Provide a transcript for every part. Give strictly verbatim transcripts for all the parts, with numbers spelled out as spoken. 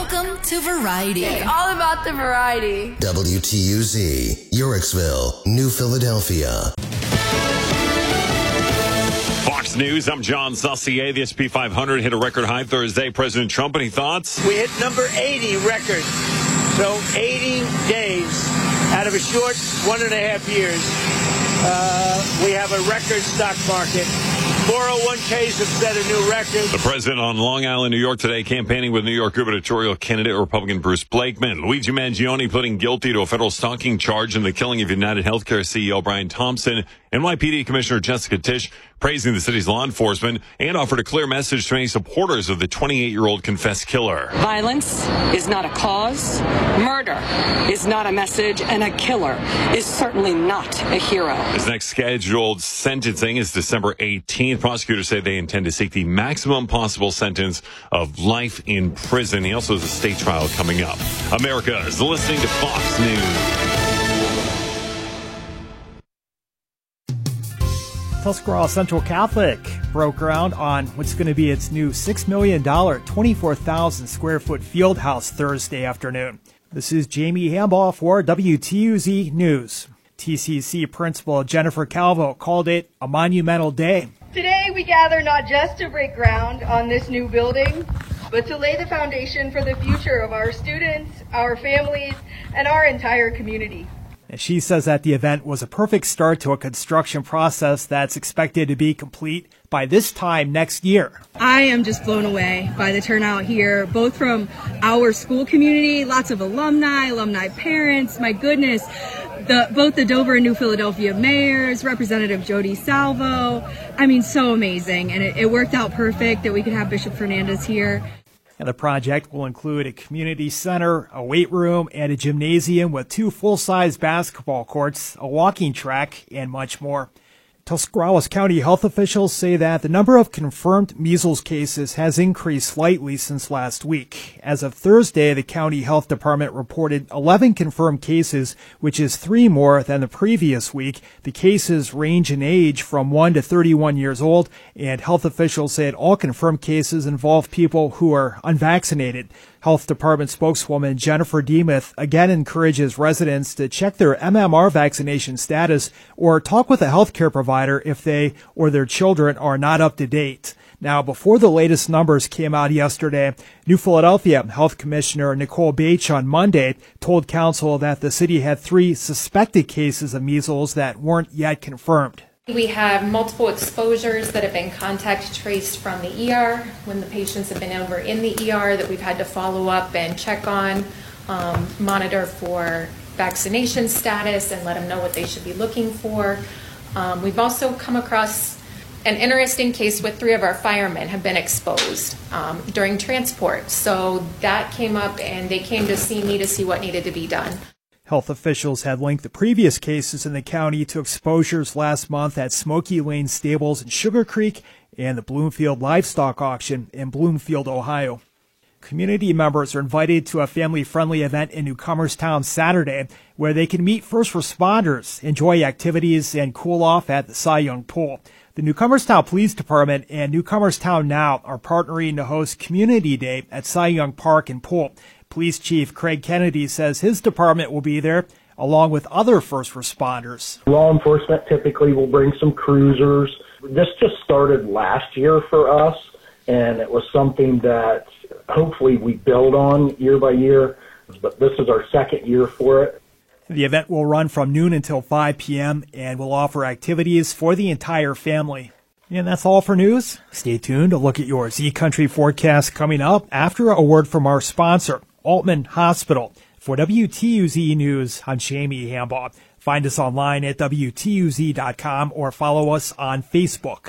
Welcome to Variety. It's all about the variety. W T U Z, Yorksville, New Philadelphia. Fox News, I'm John Saucier. The S and P five hundred hit a record high Thursday. President Trump, any thoughts? We hit number eighty record. So eighty days out of a short one and a half years, uh, we have a record stock market. four oh one k's have set a new record. The president on Long Island, New York today, campaigning with New York gubernatorial candidate Republican Bruce Blakeman. Luigi Mangione pleading guilty to a federal stalking charge in the killing of United Healthcare C E O Brian Thompson. N Y P D Commissioner Jessica Tisch praising the city's law enforcement and offered a clear message to any supporters of the twenty-eight-year-old confessed killer. Violence is not a cause, murder is not a message, and a killer is certainly not a hero. His next scheduled sentencing is December eighteenth. Prosecutors say they intend to seek the maximum possible sentence of life in prison. He also has a state trial coming up. America is listening to Fox News. Tuscarawas Central Catholic broke ground on what's going to be its new six million dollars, twenty-four thousand square foot field house Thursday afternoon. This is Jamie Hambaugh for W T U Z News. T C C Principal Jennifer Calvo called it a monumental day. Today we gather not just to break ground on this new building, but to lay the foundation for the future of our students, our families, and our entire community. And she says that the event was a perfect start to a construction process that's expected to be complete by this time next year. I am just blown away by the turnout here, both from our school community, lots of alumni, alumni parents, my goodness, the, both the Dover and New Philadelphia mayors, Representative Jody Salvo. I mean, so amazing. And it, it worked out perfect that we could have Bishop Fernandez here. And the project will include a community center, a weight room, and a gymnasium with two full-size basketball courts, a walking track, and much more. Tuscarawas County health officials say that the number of confirmed measles cases has increased slightly since last week. As of Thursday, the county health department reported eleven confirmed cases, which is three more than the previous week. The cases range in age from one to thirty-one years old, and health officials said all confirmed cases involve people who are unvaccinated. Health Department spokeswoman Jennifer Demuth again encourages residents to check their M M R vaccination status or talk with a healthcare provider if they or their children are not up to date. Now, before the latest numbers came out yesterday, New Philadelphia Health Commissioner Nicole Bache on Monday told council that the city had three suspected cases of measles that weren't yet confirmed. We have multiple exposures that have been contact traced from the E R when the patients have been over in the E R that we've had to follow up and check on, um, monitor for vaccination status and let them know what they should be looking for. Um, we've also come across an interesting case with three of our firemen have been exposed um, during transport. So that came up and they came to see me to see what needed to be done. Health officials had linked the previous cases in the county to exposures last month at Smoky Lane Stables in Sugar Creek and the Bloomfield Livestock Auction in Bloomfield, Ohio. Community members are invited to a family-friendly event in Newcomerstown Saturday where they can meet first responders, enjoy activities, and cool off at the Cy Young Pool. The Newcomerstown Police Department and Newcomerstown Now are partnering to host Community Day at Cy Young Park and Pool. Police Chief Craig Kennedy says his department will be there along with other first responders. Law enforcement typically will bring some cruisers. This just started last year for us, and it was something that hopefully we build on year by year, but this is our second year for it. The event will run from noon until five p.m. and will offer activities for the entire family. And that's all for news. Stay tuned to look at your Z Country forecast coming up after a word from our sponsor, Altman Hospital. For W T U Z News, I'm Jamie Hambaugh. Find us online at W T U Z dot com or follow us on Facebook.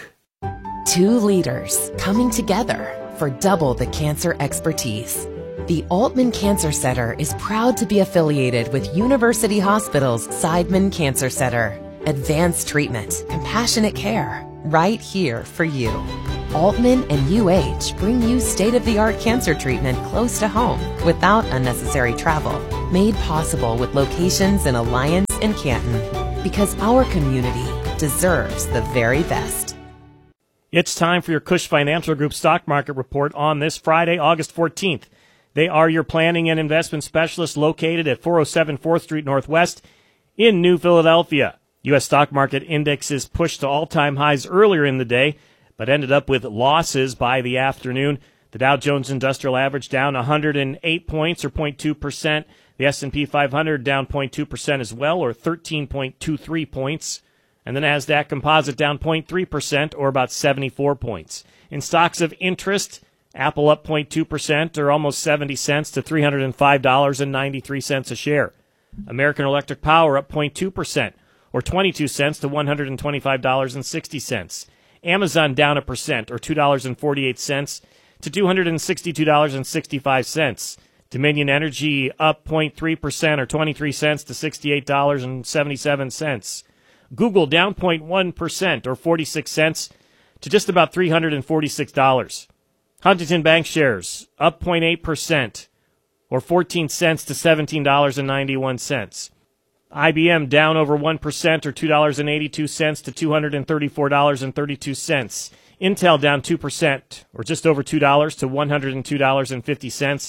Two leaders coming together for double the cancer expertise. The Altman Cancer Center is proud to be affiliated with University Hospital's Seidman Cancer Center. Advanced treatment, compassionate care, right here for you. Altman and U H bring you state-of-the-art cancer treatment close to home without unnecessary travel. Made possible with locations in Alliance and Canton. Because our community deserves the very best. It's time for your Cush Financial Group Stock Market Report on this Friday, August fourteenth. They are your planning and investment specialists located at four oh seven fourth Street Northwest in New Philadelphia. U S stock market indexes pushed to all-time highs earlier in the day, but ended up with losses by the afternoon. The Dow Jones Industrial Average down one hundred eight points, or zero point two percent. The S and P five hundred down zero point two percent as well, or thirteen point two three points. And the NASDAQ Composite down zero point three percent, or about seventy-four points. In stocks of interest, Apple up zero point two percent, or almost seventy cents to three hundred five dollars and ninety-three cents a share. American Electric Power up zero point two percent, or twenty-two cents to one hundred twenty-five dollars and sixty cents. Amazon down a percent, or two dollars and forty-eight cents to two hundred sixty-two dollars and sixty-five cents. Dominion Energy up zero point three percent, or twenty-three cents to sixty-eight dollars and seventy-seven cents. Google down zero point one percent, or forty-six cents to just about three hundred forty-six dollars. Huntington Bank shares up zero point eight percent, or fourteen cents to seventeen dollars and ninety-one cents. I B M down over one percent, or two dollars and eighty-two cents to two hundred thirty-four dollars and thirty-two cents. Intel down two percent, or just over two dollars to one hundred two dollars and fifty cents.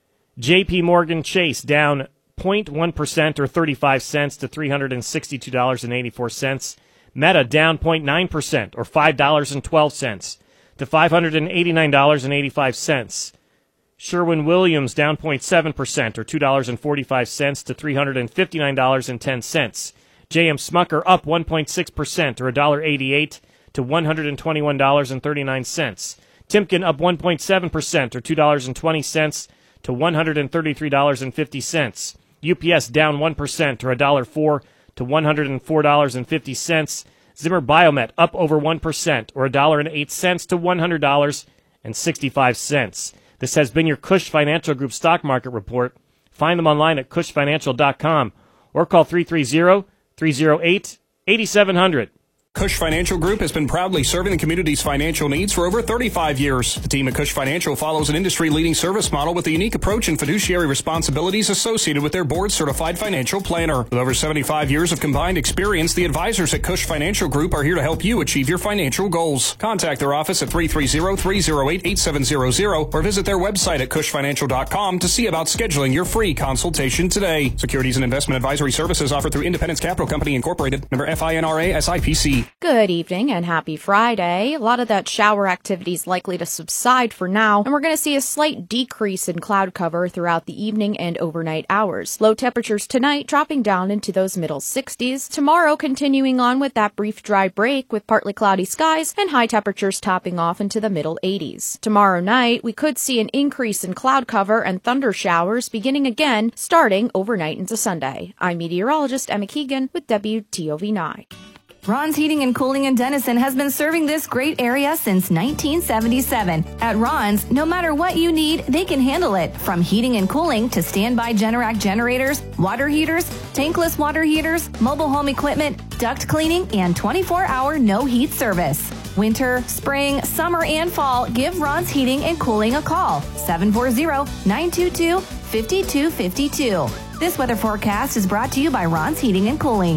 J P Morgan Chase down zero point one percent, or thirty-five cents to three hundred sixty-two dollars and eighty-four cents. Meta down zero point nine percent, or five dollars and twelve cents to five hundred eighty-nine dollars and eighty-five cents. Sherwin-Williams down zero point seven percent, or two dollars and forty-five cents to three hundred fifty-nine dollars and ten cents. J M Smucker up one point six percent, or one dollar and eighty-eight cents to one hundred twenty-one dollars and thirty-nine cents. Timken up one point seven percent, or two dollars and twenty cents to one hundred thirty-three dollars and fifty cents. U P S down one percent, or one dollar and four cents to one hundred four dollars and fifty cents. Zimmer Biomet up over one percent, or one dollar and eight cents to one hundred dollars and sixty-five cents. This has been your Cush Financial Group Stock Market Report. Find them online at cush financial dot com or call three three zero, three zero eight, eight seven zero zero. Cush Financial Group has been proudly serving the community's financial needs for over thirty-five years. The team at Cush Financial follows an industry-leading service model with a unique approach and fiduciary responsibilities associated with their board-certified financial planner. With over seventy-five years of combined experience, the advisors at Cush Financial Group are here to help you achieve your financial goals. Contact their office at three three zero, three zero eight, eight seven zero zero or visit their website at cush financial dot com to see about scheduling your free consultation today. Securities and investment advisory services offered through Independence Capital Company Incorporated, member F I N R A S I P C. Good evening and happy Friday. A lot of that shower activity is likely to subside for now, and we're going to see a slight decrease in cloud cover throughout the evening and overnight hours. Low temperatures tonight dropping down into those middle sixties. Tomorrow continuing on with that brief dry break with partly cloudy skies and high temperatures topping off into the middle eighties. Tomorrow night, we could see an increase in cloud cover and thunder showers beginning again starting overnight into Sunday. I'm meteorologist Emma Keegan with W T O V nine. Ron's Heating and Cooling in Denison has been serving this great area since nineteen seventy-seven. At Ron's, no matter what you need, they can handle it. From heating and cooling to standby Generac generators, water heaters, tankless water heaters, mobile home equipment, duct cleaning, and twenty-four hour no heat service. Winter, spring, summer, and fall, give Ron's Heating and Cooling a call. seven four zero, nine two two, five two five two. This weather forecast is brought to you by Ron's Heating and Cooling.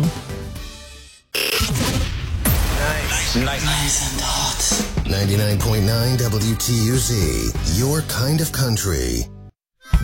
Nice. Nice. Nice and hot. ninety-nine point nine W T U Z, your kind of country.